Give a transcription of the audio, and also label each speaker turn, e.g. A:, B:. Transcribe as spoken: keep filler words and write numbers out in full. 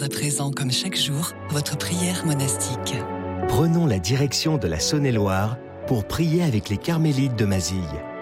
A: à présent, comme chaque jour, votre prière monastique.
B: Prenons la direction de la Saône-et-Loire pour prier avec les Carmélites de Mazille.